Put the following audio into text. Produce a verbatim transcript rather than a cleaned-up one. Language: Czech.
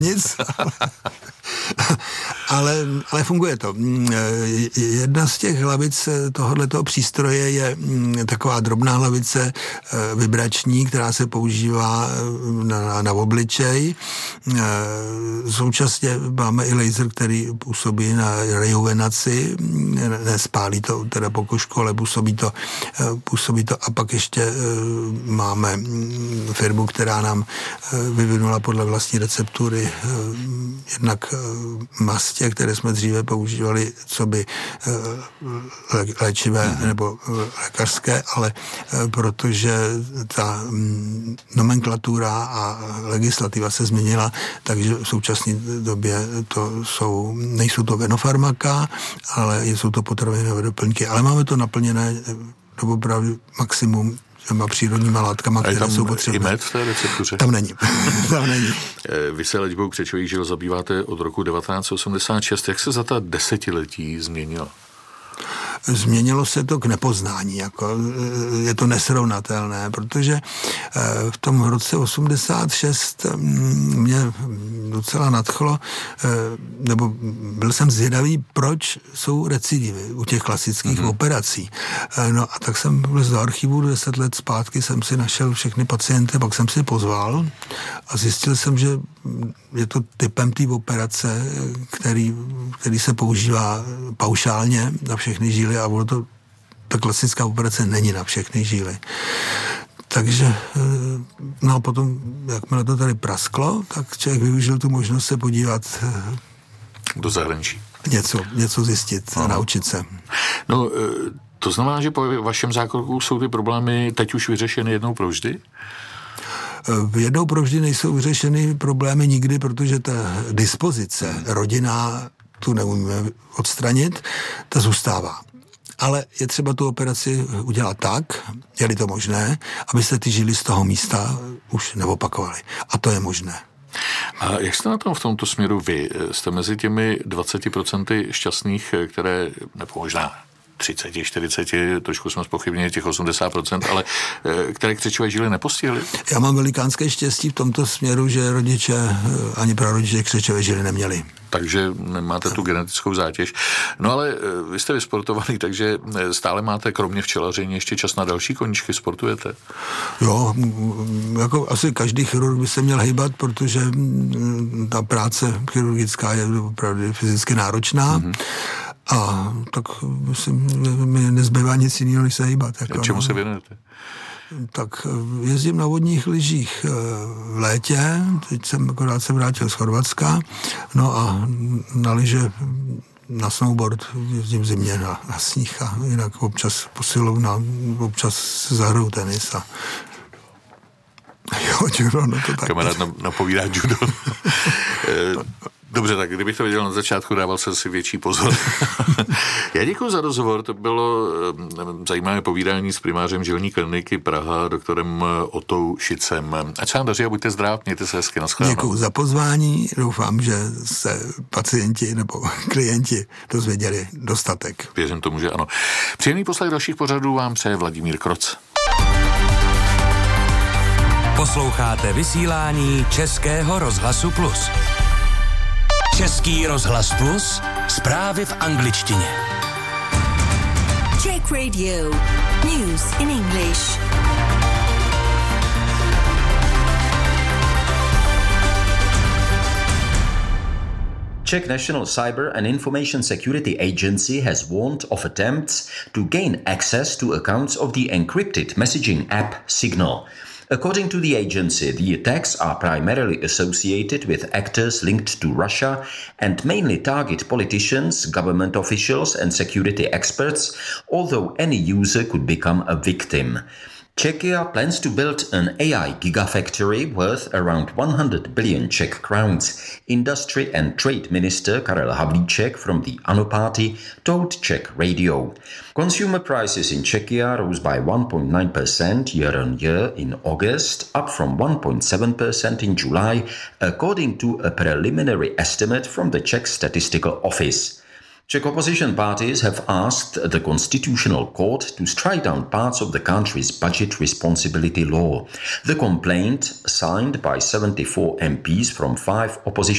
nic, ale, ale funguje to. Jedna z těch hlavic tohoto přístroje je taková drobná hlavice vibrační, která se používá na, na obličej. Současně máme i laser, který působí na rejuvenaci, nespálí to teda pokožku, ale působí to, působí to. A pak ještě máme firmu, která nám vyvinula podle vlastní receptury jednak mastě, které jsme dříve používali, co by léčivé nebo lékařské, ale protože ta nomenklatura a legislativa se změnila, takže v současné době to jsou, nejsou to venofarmaka, ale jsou to potravinové doplňky. Ale máme to naplněné do opravdu maximum těma přírodníma látkama, které jsou potřebné. I med v té receptuře? Tam není. Tam není. Vy se léčbou křečových žil zabýváte od roku devatenáct osmdesát šest. Jak se za ta desetiletí změnilo? Změnilo se to k nepoznání, jako je to nesrovnatelné, protože v tom roce osmdesát šest mě docela nadchlo, nebo byl jsem zvědavý, proč jsou recidivy u těch klasických mm-hmm. operací. No a tak jsem byl do archivu deset let zpátky, jsem si našel všechny pacienty, pak jsem si pozval a zjistil jsem, že je to typem té operace, který, který se používá paušálně na všechny žíly a ono to, ta klasická operace není na všechny žíly. Takže, no a potom, jakmile to tady prasklo, tak člověk využil tu možnost se podívat do zahraničí. Něco, něco zjistit, Aha. naučit se. No, to znamená, že po vašem zákroku jsou ty problémy teď už vyřešeny jednou provždy? Jednou provždy nejsou vyřešeny problémy nikdy, protože ta dispozice rodinná tu neumíme odstranit, ta zůstává. Ale je třeba tu operaci udělat tak, je-li to možné, aby se ty žily z toho místa už neopakovaly. A to je možné. A jak jste na tom v tomto směru vy? Jste mezi těmi dvaceti procenty šťastných, které, nebo možná třicet, čtyřicet, trošku jsme zpochybnili těch osmdesát procent, ale které křečové žíly nepostihly? Já mám velikánské štěstí v tomto směru, že rodiče ani prarodiče křečové žíly neměli. Takže nemáte tu genetickou zátěž. No ale vy jste vysportovaný, takže stále máte kromě včelaření ještě čas na další koníčky, sportujete? Jo, jako asi každý chirurg by se měl hejbat, protože ta práce chirurgická je opravdu fyzicky náročná. Mm-hmm. A tak mi nezbývá nic jiného, než se hýbat. Jako, čemu no. se věnujete? Tak jezdím na vodních lyžích v létě, teď jsem akorát se vrátil z Chorvatska, no a na lyže, na snowboard jezdím v zimě na, na sníh a jinak občas posilovna, občas se zahraju tenis a jo, judo, no to tak. Kamarád napovídá judo. Dobře, tak kdybych to viděl na začátku, dával jsem si větší pozor. Já děkuji za rozhovor, to bylo zajímavé povídání s primářem žilní kliniky Praha, doktorem Otou Šicem. Ať se vám daří a buďte zdrav, mějte se hezky, nashledanou. Děkuji za pozvání, doufám, že se pacienti nebo klienti dozvěděli dostatek. Věřím tomu, že ano. Příjemný poslech dalších pořadů vám přeje Vladimír Kroc. Posloucháte vysílání Českého rozhlasu Plus. Český rozhlas Plus, zprávy v angličtině. Czech Radio, news in English. Czech National Cyber and Information Security Agency has warned of attempts to gain access to accounts of the encrypted messaging app Signal. According to the agency, the attacks are primarily associated with actors linked to Russia and mainly target politicians, government officials and security experts, although any user could become a victim. Czechia plans to build an A I gigafactory worth around one hundred billion Czech crowns. Industry and Trade Minister Karel Havlíček from the ANO party told Czech Radio. Consumer prices in Czechia rose by one point nine percent year-on-year in August, up from one point seven percent in July, according to a preliminary estimate from the Czech Statistical Office. Czech opposition parties have asked the Constitutional Court to strike down parts of the country's budget responsibility law. The complaint, signed by seventy-four M Ps from five opposition